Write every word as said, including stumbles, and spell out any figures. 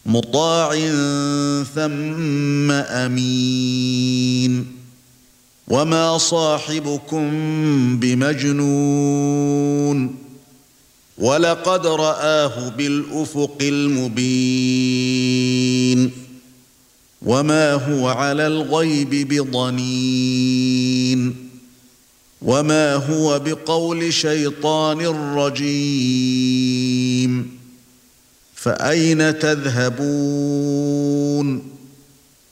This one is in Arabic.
مطاع ثم أمين وما صاحبكم بمجنون ولقد رآه بالأفق المبين وما هو على الغيب بضنين وما هو بقول شيطان رجيم فأين تذهبون